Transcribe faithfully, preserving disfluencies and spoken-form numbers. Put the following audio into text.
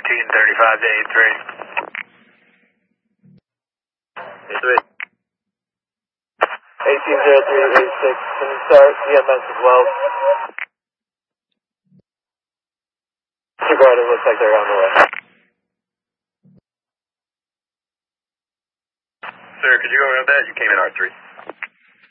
eighteen thirty-five to eighty-three. eighty-three. eighteen oh three to eighty-six. Can you start E M S as well? Disregard, it looks like they're on the way. Sir, could you go around that? You came in R three.